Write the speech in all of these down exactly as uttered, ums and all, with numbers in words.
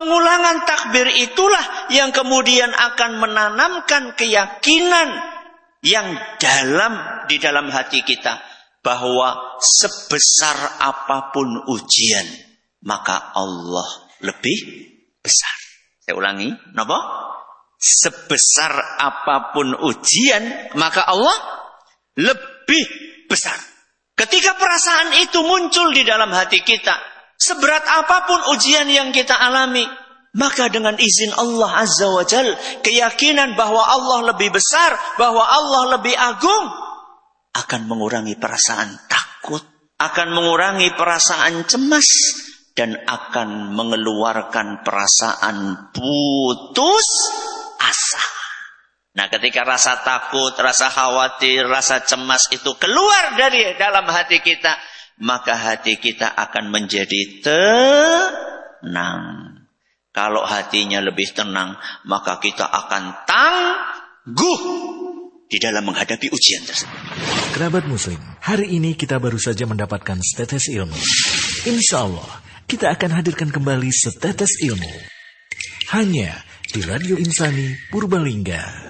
Pengulangan takbir itulah yang kemudian akan menanamkan keyakinan yang dalam di dalam hati kita bahwa sebesar apapun ujian maka Allah lebih besar. Saya ulangi, napa? Sebesar apapun ujian maka Allah lebih besar. Ketika perasaan itu muncul di dalam hati kita, seberat apapun ujian yang kita alami, maka dengan izin Allah Azza wa Jal, keyakinan bahwa Allah lebih besar, bahwa Allah lebih agung, akan mengurangi perasaan takut, akan mengurangi perasaan cemas, dan akan mengeluarkan perasaan putus asa. Nah, ketika rasa takut, rasa khawatir, rasa cemas itu keluar dari dalam hati kita, maka hati kita akan menjadi tenang. Kalau hatinya lebih tenang, maka kita akan tangguh di dalam menghadapi ujian tersebut. Kerabat Muslim, hari ini kita baru saja mendapatkan setetes ilmu. Insya Allah, kita akan hadirkan kembali setetes ilmu. Hanya di Radio Insani Purbalingga.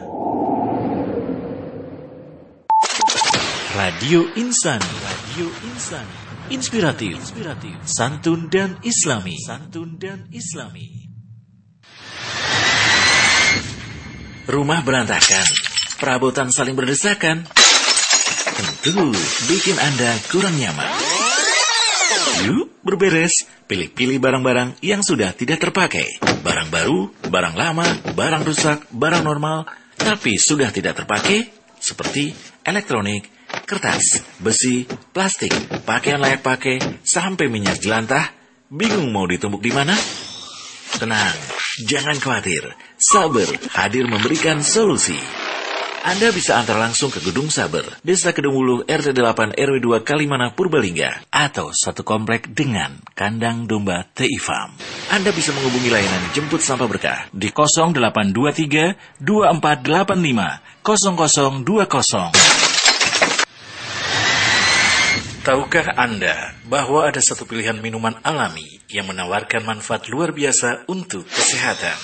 Radio Insani, Radio Insani, inspiratif, inspiratif, santun dan islami, santun dan islami. Rumah berantakan, perabotan saling berdesakan, tentu bikin Anda kurang nyaman. Yuk berberes, pilih-pilih barang-barang yang sudah tidak terpakai. Barang baru, barang lama, barang rusak, barang normal, tapi sudah tidak terpakai, seperti elektronik, kertas, besi, plastik, pakaian layak pakai, sampai minyak jelantah. Bingung mau ditumbuk di mana? Tenang, jangan khawatir. Saber hadir memberikan solusi. Anda bisa antar langsung ke Gedung Saber, Desa Kedungulu, R T delapan R W dua Kalimana, Purbalingga, atau satu komplek dengan kandang domba T I Farm. Anda bisa menghubungi layanan jemput sampah berkah di nol delapan dua tiga dua empat delapan lima nol nol dua nol. Tahukah Anda bahwa ada satu pilihan minuman alami yang menawarkan manfaat luar biasa untuk kesehatan?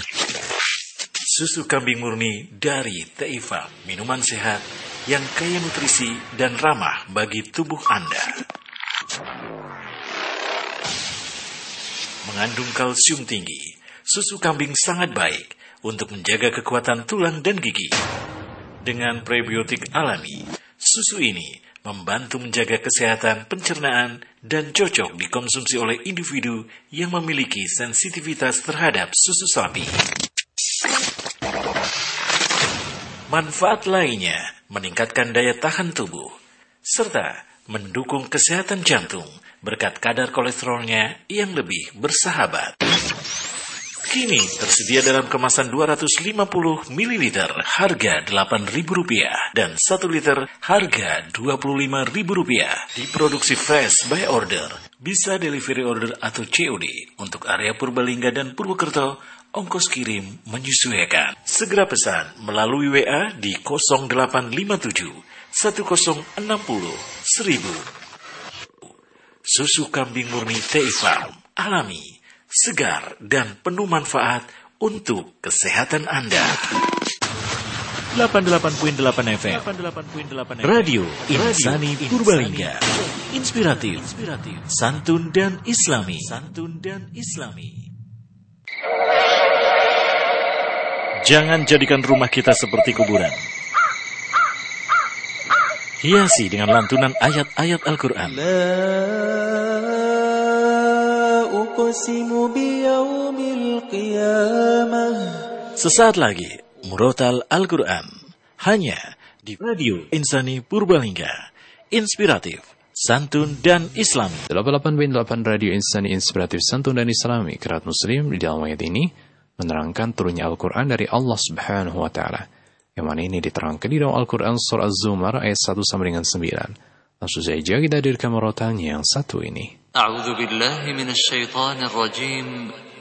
Susu kambing murni dari T I Farm, minuman sehat yang kaya nutrisi dan ramah bagi tubuh Anda. Mengandung kalsium tinggi, susu kambing sangat baik untuk menjaga kekuatan tulang dan gigi. Dengan prebiotik alami, susu ini membantu menjaga kesehatan pencernaan dan cocok dikonsumsi oleh individu yang memiliki sensitivitas terhadap susu sapi. Manfaat lainnya meningkatkan daya tahan tubuh, serta mendukung kesehatan jantung berkat kadar kolesterolnya yang lebih bersahabat. Kini tersedia dalam kemasan dua ratus lima puluh mililiter harga delapan ribu rupiah dan satu liter harga dua puluh lima ribu rupiah. Diproduksi fresh by order, bisa delivery order atau C O D untuk area Purbalingga dan Purwokerto. Ongkos kirim menyesuaikan. Segera pesan melalui W A di nol delapan lima tujuh satu nol enam nol seribu. Susu kambing murni T I Farm, alami, segar, dan penuh manfaat untuk kesehatan Anda. delapan puluh delapan koma delapan F M Radio Insani Purbalingga. Inspiratif, santun dan islami. Santun dan islami. Jangan jadikan rumah kita seperti kuburan. Hiasi dengan lantunan ayat-ayat Al-Quran. Sesaat lagi, Murotal Al-Quran. Hanya di Radio Insani Purbalingga. Inspiratif, santun dan islami. delapan puluh delapan koma delapan Radio Insani Inspiratif, santun dan islami. Kerabat muslim di dalam ayat ini menerangkan turunnya Al-Quran dari Allah Subhanahu wa Ta'ala. Yang mana ini diterangkan di dalam Al-Quran surah Az-Zumar ayat satu sampai dengan sembilan. Langsung saja kita hadirkan murotalnya yang satu ini. A'udzu billahi minasyaitonir rajim.